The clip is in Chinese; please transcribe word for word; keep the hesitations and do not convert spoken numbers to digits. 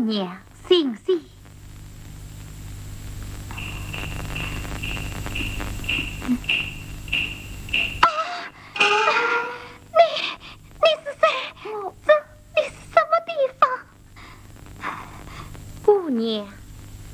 娘醒醒！啊！你你是谁？这你是什么地方？姑娘。